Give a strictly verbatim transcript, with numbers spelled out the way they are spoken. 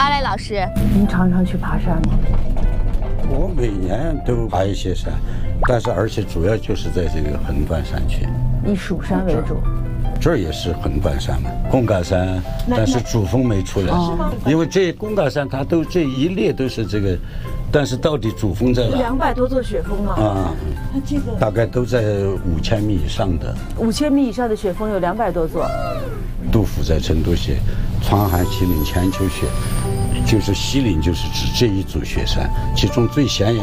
阿赖老师， 您常常去爬山吗？ 我每年都爬一些山，但是而且主要就是在这个横断山区， 以蜀山为主。 这儿也是横断山嘛，贡嘎山，但是主峰没出来，因为这贡嘎山它都这一列都是这个，但是到底主峰在哪？ 两百多座雪峰啊！ 啊，它这个大概都在五千米以上的。 五千米以上的雪峰有两百多座。 杜甫在成都写“川寒西岭千秋雪”，就是西岭就是指这一组雪山，其中最显眼。